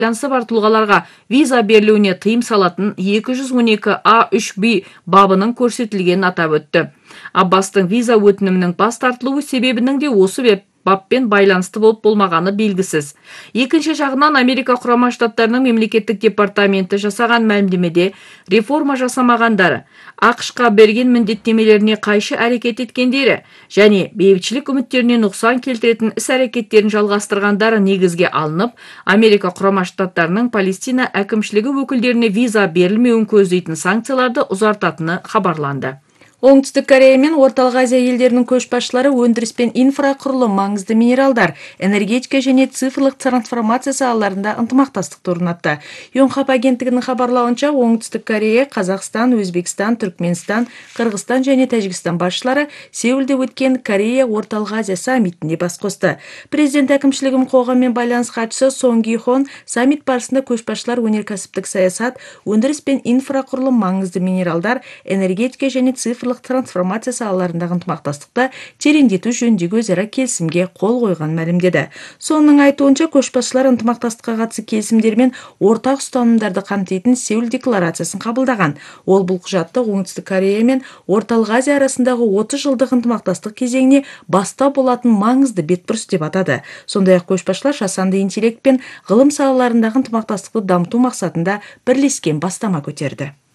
байланысы бар тұлғаларға виза берілуіне тыйым салатын 212А3Б бабының көрсетілгенін атап өтті. Аббастың виза өтінімінің бас тартылуы себебінің де осы баппен байланысты болып болмағаны белгісіз. Екінші жағынан Америка Құрама Штаттарының мемлекеттік департаменті жасаған мәлімдемеде реформа жасамағандары, ақш-қа берген міндеттемелеріне қайшы әрекет еткендері және бейбітшілік үміттеріне нұқсан келтіретін іс-әрекеттерін жалғастырғандары негізге алынып, Америка Құрама Штаттарының Палестина әкімшілігі өкілдеріне виза берілмеуін көздейтін санкцияларды ұзартатыны хабарланды. Оңтүстік Корея мен Орталық Азия елдерінің көшбасшылары өндіріс пен инфрақұрылым, маңызды минералдар, энергетика және цифрлық трансформация салаларында ынтымақтастықты орнатты. Йонхап агенттігінің хабарлауынша, Оңтүстік Корея, Қазақстан, Өзбекстан, Түркменстан, Қырғызстан және Тәжікстан басшылары Сеулде өткен Корея Орталық Азия саммитінде бас қосты. Президент әкімшілігінің қоғаммен байланыс хатшысы Сон Ги Хон саммит барысында көшбасшылар өнеркәсіптік саясат, өндіріс пен инфрақұрылым, маңызды минералдар, энергетика және цифрлық трансформация салаларындағы ынтымақтастықты тереңдету жөніндегі өзара келісімге қол қойған мәлімдеді. Сонның айтуынша, көшбасшылар ынтымақтастыққа қатысты келісімдер мен ортақ ұстанымдарды қамтитын Сеул декларациясын қабылдаған. Ол бұл құжатты Оңтүстік Корея мен Орталық Азия арасындағы 30 жылдық ынтымақтастық кезеңіне бастау болатын маңызды бетбұрыс деп атады. Сондай-ақ көшбасшылар жасанды интеллект пен ғылым салаларындағы ынтымақтастықты дамыту мақсатында бірлескен бастама көтерді.